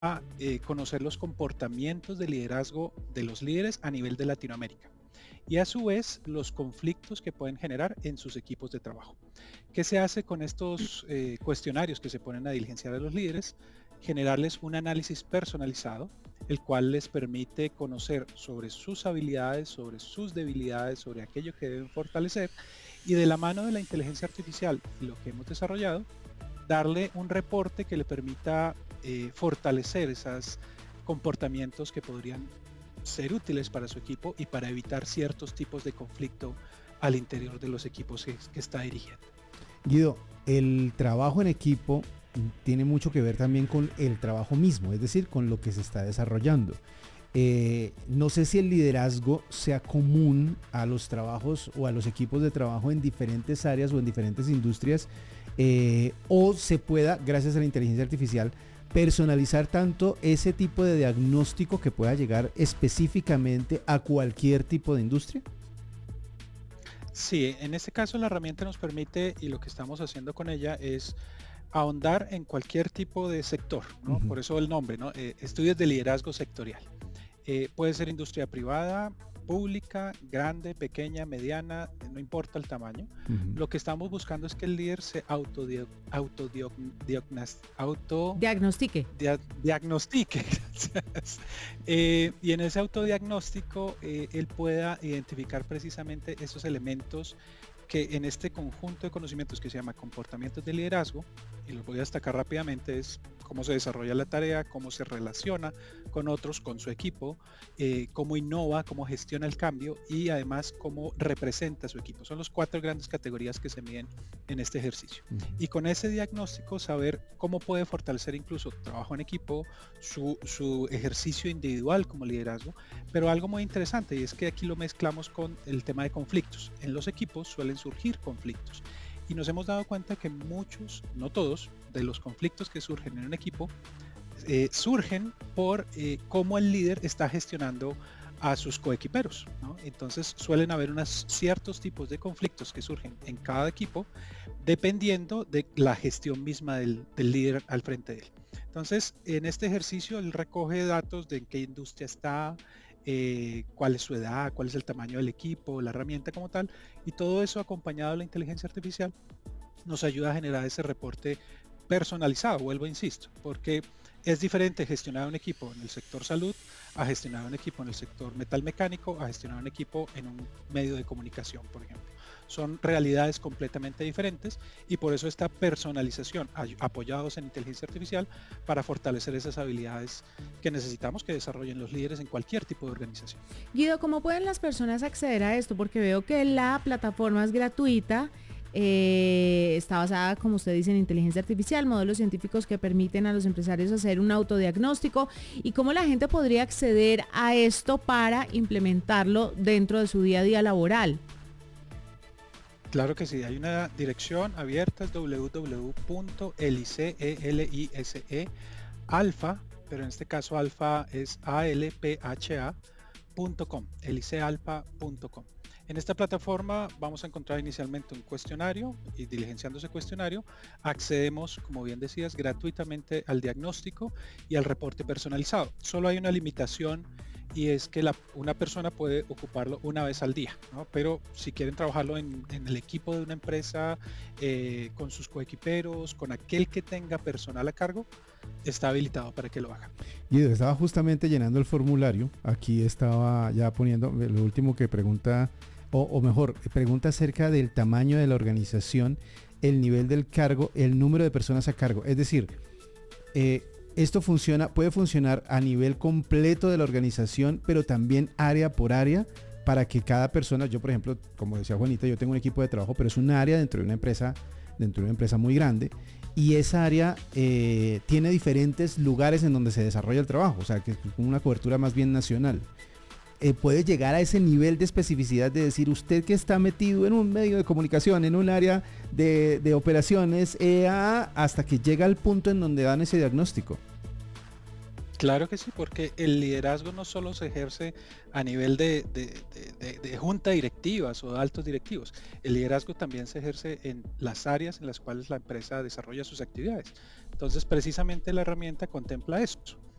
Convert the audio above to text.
conocer los comportamientos de liderazgo de los líderes a nivel de Latinoamérica y a su vez los conflictos que pueden generar en sus equipos de trabajo. ¿Qué se hace con estos cuestionarios que se ponen a diligenciar a los líderes? Generarles un análisis personalizado, el cual les permite conocer sobre sus habilidades, sobre sus debilidades, sobre aquello que deben fortalecer, y de la mano de la inteligencia artificial y lo que hemos desarrollado, darle un reporte que le permita fortalecer esos comportamientos que podrían ser útiles para su equipo y para evitar ciertos tipos de conflicto al interior de los equipos que está dirigiendo. Guido, el trabajo en equipo tiene mucho que ver también con el trabajo mismo, es decir, con lo que se está desarrollando. No sé si el liderazgo sea común a los trabajos o a los equipos de trabajo en diferentes áreas o en diferentes industrias, o se pueda, gracias a la inteligencia artificial, personalizar tanto ese tipo de diagnóstico que pueda llegar específicamente a cualquier tipo de industria. Sí, en este caso la herramienta nos permite, y lo que estamos haciendo con ella es ahondar en cualquier tipo de sector, ¿no? Ujú. Por eso el nombre, ¿no? Estudios de liderazgo sectorial. Puede ser industria privada, pública, grande, pequeña, mediana, no importa el tamaño. Ujú. Lo que estamos buscando es que el líder se Diagnostique. diagnostique. Gracias. Y en ese autodiagnóstico él pueda identificar precisamente esos elementos que en este conjunto de conocimientos que se llama comportamientos de liderazgo, y los voy a destacar rápidamente, es cómo se desarrolla la tarea, cómo se relaciona con otros, con su equipo, cómo innova, cómo gestiona el cambio y además cómo representa a su equipo. Son las 4 grandes categorías que se miden en este ejercicio. Ujú. Y con ese diagnóstico saber cómo puede fortalecer incluso trabajo en equipo, su ejercicio individual como liderazgo, pero algo muy interesante y es que aquí lo mezclamos con el tema de conflictos. En los equipos suelen surgir conflictos y nos hemos dado cuenta que muchos, no todos, de los conflictos que surgen en un equipo surgen por cómo el líder está gestionando a sus coequiperos, ¿no? Entonces suelen haber ciertos tipos de conflictos que surgen en cada equipo dependiendo de la gestión misma del líder al frente de él. Entonces, en este ejercicio él recoge datos de en qué industria está, cuál es su edad, cuál es el tamaño del equipo, la herramienta como tal, y todo eso acompañado de la inteligencia artificial nos ayuda a generar ese reporte personalizado, vuelvo, insisto, porque es diferente gestionar un equipo en el sector salud a gestionar un equipo en el sector metal mecánico, a gestionar un equipo en un medio de comunicación, por ejemplo. Son realidades completamente diferentes y por eso esta personalización, apoyados en inteligencia artificial, para fortalecer esas habilidades que necesitamos que desarrollen los líderes en cualquier tipo de organización. Guido, ¿cómo pueden las personas acceder a esto? Porque veo que la plataforma es gratuita. Está basada, como usted dice, en inteligencia artificial, modelos científicos que permiten a los empresarios hacer un autodiagnóstico, y cómo la gente podría acceder a esto para implementarlo dentro de su día a día laboral. Claro que sí, hay una dirección abierta, es www.elise, alfa, pero en este caso alfa es alpha.com, elicealpha.com. En esta plataforma vamos a encontrar inicialmente un cuestionario y diligenciando ese cuestionario accedemos, como bien decías, gratuitamente al diagnóstico y al reporte personalizado. Solo hay una limitación y es que una persona puede ocuparlo una vez al día, ¿no? Pero si quieren trabajarlo en el equipo de una empresa, con sus coequiperos, con aquel que tenga personal a cargo, está habilitado para que lo hagan. Guido, estaba justamente llenando el formulario. Aquí estaba ya poniendo lo último que pregunta, o mejor, pregunta acerca del tamaño de la organización, el nivel del cargo, el número de personas a cargo. Es decir, esto puede funcionar a nivel completo de la organización, pero también área por área, para que cada persona, yo por ejemplo, como decía Juanita, yo tengo un equipo de trabajo, pero es un área dentro de una empresa muy grande, y esa área tiene diferentes lugares en donde se desarrolla el trabajo, o sea que es una cobertura más bien nacional. Puede llegar a ese nivel de especificidad de decir, usted que está metido en un medio de comunicación, en un área de operaciones, hasta que llega al punto en donde dan ese diagnóstico. Claro que sí, porque el liderazgo no solo se ejerce a nivel de junta directivas o de altos directivos, el liderazgo también se ejerce en las áreas en las cuales la empresa desarrolla sus actividades. Entonces, precisamente la herramienta contempla eso.